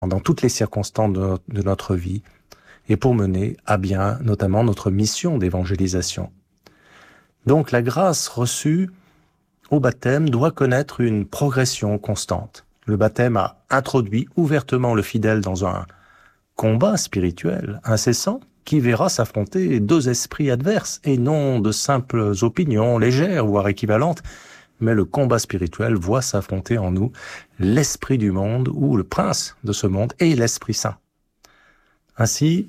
dans toutes les circonstances de notre vie et pour mener à bien notamment notre mission d'évangélisation. Donc la grâce reçue au baptême doit connaître une progression constante. Le baptême a introduit ouvertement le fidèle dans un combat spirituel incessant qui verra s'affronter deux esprits adverses et non de simples opinions légères, voire équivalentes, mais le combat spirituel voit s'affronter en nous l'esprit du monde ou le prince de ce monde et l'Esprit Saint. Ainsi,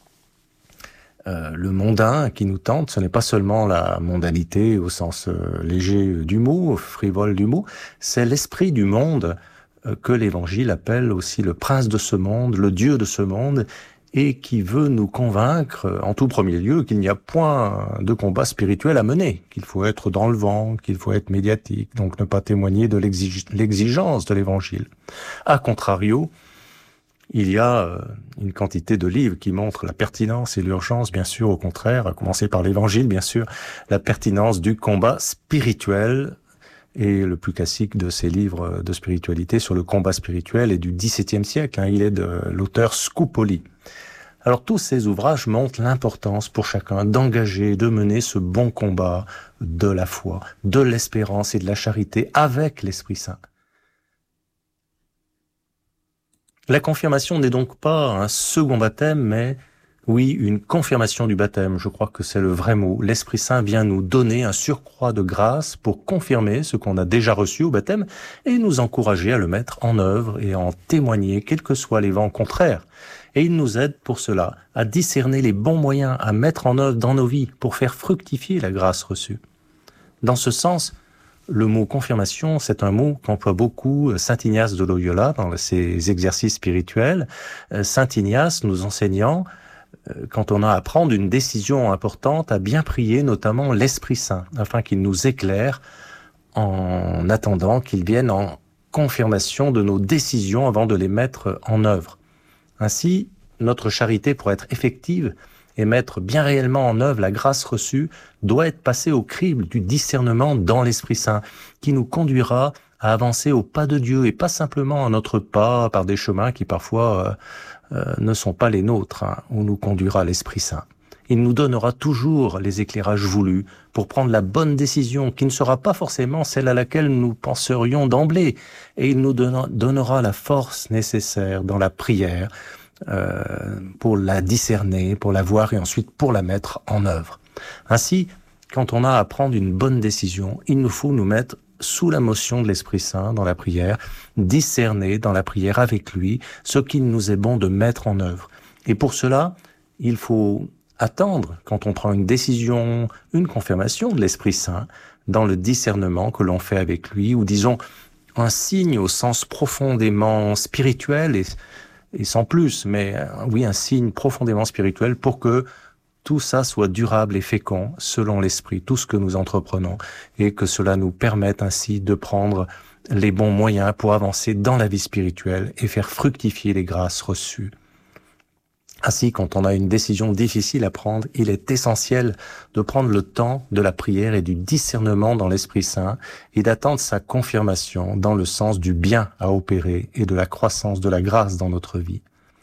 le mondain qui nous tente, ce n'est pas seulement la mondanité au sens léger du mot, frivole du mot, c'est l'esprit du monde que l'Évangile appelle aussi le prince de ce monde, le Dieu de ce monde, et qui veut nous convaincre, en tout premier lieu, qu'il n'y a point de combat spirituel à mener, qu'il faut être dans le vent, qu'il faut être médiatique, donc ne pas témoigner de l'exigence de l'Évangile. A contrario, il y a une quantité de livres qui montrent la pertinence et l'urgence, bien sûr, au contraire, à commencer par l'Évangile, bien sûr, la pertinence du combat spirituel. Et le plus classique de ces livres de spiritualité sur le combat spirituel est du XVIIe siècle. Il est de l'auteur Scupoli. Alors tous ces ouvrages montrent l'importance pour chacun d'engager, de mener ce bon combat de la foi, de l'espérance et de la charité avec l'Esprit Saint. La confirmation n'est donc pas un second baptême, mais oui, une confirmation du baptême. Je crois que c'est le vrai mot. L'Esprit Saint vient nous donner un surcroît de grâce pour confirmer ce qu'on a déjà reçu au baptême et nous encourager à le mettre en œuvre et à en témoigner, quels que soient les vents contraires. Et il nous aide pour cela à discerner les bons moyens à mettre en œuvre dans nos vies pour faire fructifier la grâce reçue. Dans ce sens, le mot confirmation, c'est un mot qu'emploie beaucoup Saint Ignace de Loyola dans ses exercices spirituels. Saint Ignace nous enseignant, quand on a à prendre une décision importante, à bien prier notamment l'Esprit Saint, afin qu'il nous éclaire en attendant qu'il vienne en confirmation de nos décisions avant de les mettre en œuvre. Ainsi, notre charité, pour être effective et mettre bien réellement en œuvre la grâce reçue, doit être passée au crible du discernement dans l'Esprit Saint, qui nous conduira à avancer au pas de Dieu et pas simplement à notre pas par des chemins qui parfois ne sont pas les nôtres, où nous conduira l'Esprit Saint. Il nous donnera toujours les éclairages voulus pour prendre la bonne décision qui ne sera pas forcément celle à laquelle nous penserions d'emblée. Et il nous donnera la force nécessaire dans la prière pour la discerner, pour la voir et ensuite pour la mettre en œuvre. Ainsi, quand on a à prendre une bonne décision, il nous faut nous mettre sous la motion de l'Esprit Saint dans la prière, discerner dans la prière avec lui ce qu'il nous est bon de mettre en œuvre. Et pour cela, il faut attendre, quand on prend une décision, une confirmation de l'Esprit Saint, dans le discernement que l'on fait avec lui, ou disons un signe au sens profondément spirituel et sans plus, mais oui, un signe profondément spirituel pour que tout ça soit durable et fécond selon l'Esprit, tout ce que nous entreprenons, et que cela nous permette ainsi de prendre les bons moyens pour avancer dans la vie spirituelle et faire fructifier les grâces reçues. Ainsi, quand on a une décision difficile à prendre, il est essentiel de prendre le temps de la prière et du discernement dans l'Esprit Saint et d'attendre sa confirmation dans le sens du bien à opérer et de la croissance de la grâce dans notre vie.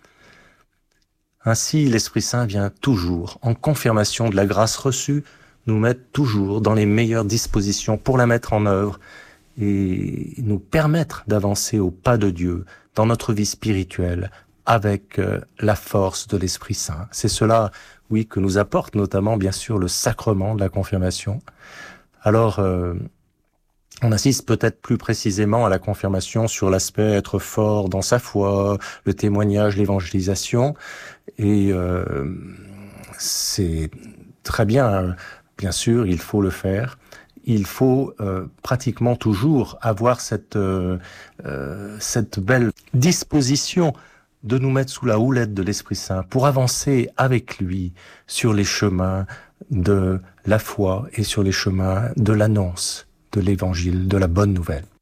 Ainsi, l'Esprit Saint vient toujours, en confirmation de la grâce reçue, nous mettre toujours dans les meilleures dispositions pour la mettre en œuvre et nous permettre d'avancer au pas de Dieu dans notre vie spirituelle avec la force de l'Esprit Saint. C'est cela, oui, que nous apporte notamment, bien sûr, le sacrement de la confirmation. Alors, on insiste peut-être plus précisément à la confirmation sur l'aspect être fort dans sa foi, le témoignage, l'évangélisation, et c'est très bien, bien sûr, il faut le faire. Il faut pratiquement toujours avoir cette belle disposition de nous mettre sous la houlette de l'Esprit Saint pour avancer avec lui sur les chemins de la foi et sur les chemins de l'annonce de l'Évangile, de la bonne nouvelle.